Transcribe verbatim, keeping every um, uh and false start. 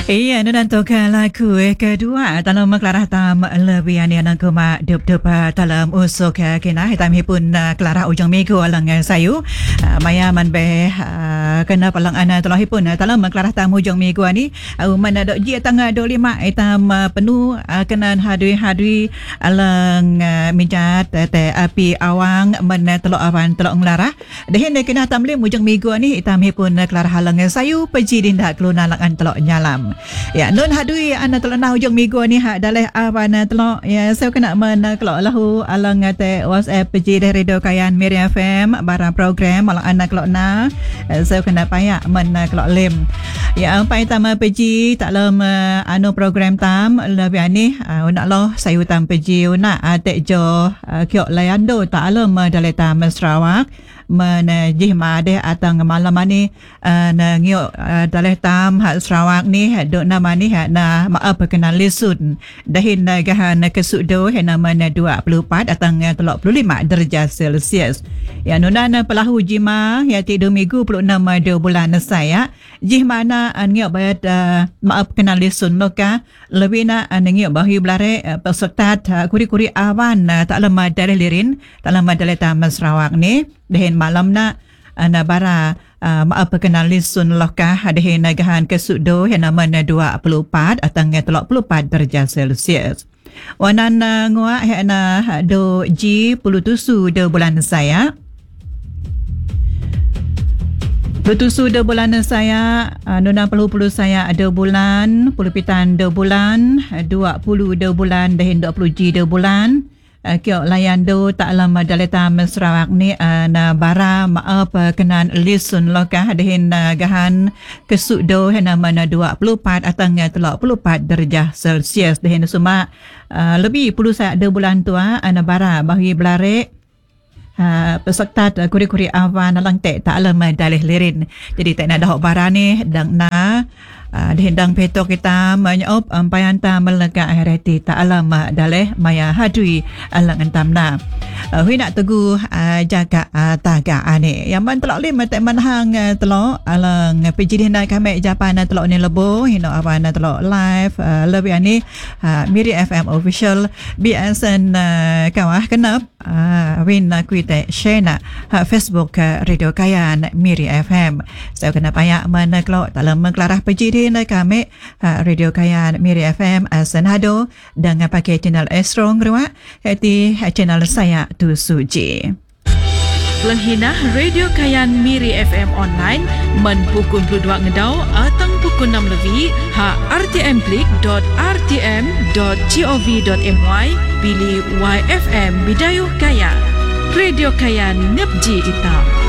Iya, nantokan lagu kedua dalam Clara Tam lebih ani anak kuma dep dep dalam usuk kena hitam hipun Clara ujung minggu alang sayu maya man be kena palang ana telah hipun dalam Clara Tam ujung minggu ani mana dok ji tanggal dua puluh lima hitam penuh kena hadui-hadui alang mijat te api awang men telok awan telok nglarah dehin kena tamlim ujung minggu ani hitam hipun Clara halang sayu peji dindak keluna lang telok nyalam. Ya, nun hadui ana telok nah hujung minggu ni hak daleh awana telok ya saya kena men kelok lahu alang te WhatsApp peji dari Radio Kayan Miri F M barang program alang ana kelok na saya kena payak men kelok lim. Ya ampai tama peji tak lem anu program tam lebih ani nak loh saya tam peji nak atek jo kiok layando tak lem daleh tam Sarawak men jihma deh atang malam ni na ngiok daleh tam hak Sarawak ni dok nama ni hak na maaf kenal lisun dahin gahan kesudo hena mana dua puluh empat atang tiga puluh lima darjah Celsius. Ya nunana pelahu jima ya tidur minggu puluh enam dua bulan saya jihma na ngiok bayat maaf kenal lisun loka lebih na ngiok bahi belare peserta kuri-kuri awan tak lama dari lirin tak lama dari tam Sarawak ni dahin malam na ana bara uh, maaf perkenal lisun lokah dahin gahan kesudo yang nama dua puluh empat atang tiga puluh empat darjah Celsius. Wanan uh, ngua hena do G puluh tusu de bulan saya. Betusu de bulan saya, nuna puluh puluh saya ada bulan, puluh pitan de bulan, dua puluh de bulan, dahin dua puluh G de bulan. Kiok layan do tak lama daleta Sarawak ni na bara maaf kenan lisun lokah dahin gahan kesuk do hena mana dua puluh empat atang tiga puluh empat darjah Celsius dahin semua lebih puluh saya ada bulan tua ana bara bahi belare Uh, peserta kuri-kuri awan alang tek tak lama dalih lirin jadi tak nak dah bara ni dang na uh, dihindang peto kita menyop ampayan ta melega akhirati tak lama dalih maya hadui alang entam na uh, hui nak teguh uh, jaga uh, taga ane yang man telok lim tak manhang uh, telok alang piji dihindang kami japan telok ni lebo hino awan telok live uh, lebih ani uh, Miri F M official biasan uh, kawah kenap uh, win uh, te share ha Facebook Radio Kayan Miri F M. Saya kena payak mana kalau dalam mengkelarah peji di kami Radio Kayan Miri F M Senado dengan pakai channel Estrong ruak hati channel saya tu suji. Lenghina Radio Kayan Miri F M online men pukul dua puluh dua ngedau atang pukul enam lebih ha r t m klik dot r t m dot gov dot my pilih Y F M Bidayuh Kayan. Radio Kayan Ngepji Kita.